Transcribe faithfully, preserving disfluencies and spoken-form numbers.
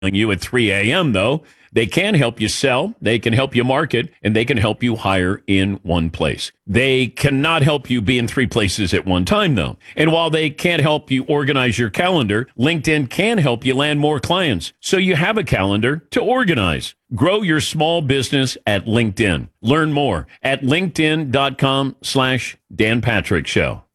you at three a.m., though. They can help you sell, they can help you market, and they can help you hire in one place. They cannot help you be in three places at one time, though. And while they can't help you organize your calendar, LinkedIn can help you land more clients so you have a calendar to organize. Grow your small business at LinkedIn. Learn more at linkedin.com slash Dan Patrick Show.